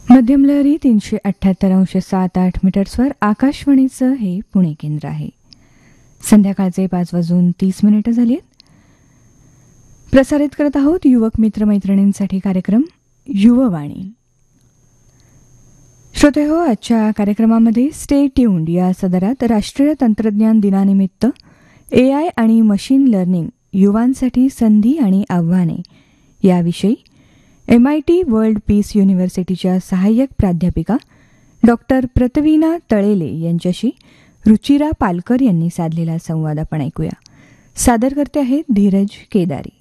मध्यम लहरी 378.78 मीटर्सवर आकाशवाणीचं हे पुणे केंद्र आहे. संध्याकाळचे 5:30 झाली आहेत. प्रसारित करत आहोत युवक मित्रमैत्रिणींसाठी कार्यक्रम युववाणी. श्रोते हो, आजच्या कार्यक्रमामध्ये स्टे ट्यून्ड या सदरात राष्ट्रीय तंत्रज्ञान दिनानिमित्त AI आणि मशीन लर्निंग युवांसाठी संधी आणि आव्हाने याविषयी MIT वर्ल्ड पीस युनिव्हर्सिटीच्या सहाय्यक प्राध्यापिका डॉक्टर प्रतवीना तळेले यांच्याशी रुचिरा पालकर यांनी साधलेला संवाद आपण ऐकूया. सादर करते आहेत धीरज केदारी.